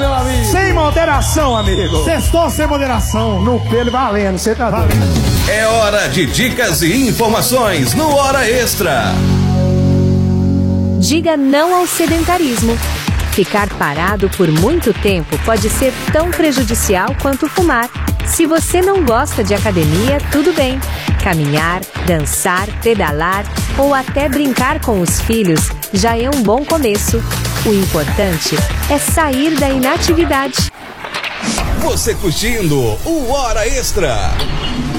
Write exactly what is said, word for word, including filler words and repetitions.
meu amigo. Sem moderação, amigo. Sextou sem moderação. No pelo valendo, você tá doido. É hora de dicas e informações no Hora Extra. Diga não ao sedentarismo. Ficar parado por muito tempo pode ser tão prejudicial quanto fumar. Se você não gosta de academia, tudo bem. Caminhar, dançar, pedalar ou até brincar com os filhos já é um bom começo. O importante é sair da inatividade. Você curtindo o Hora Extra.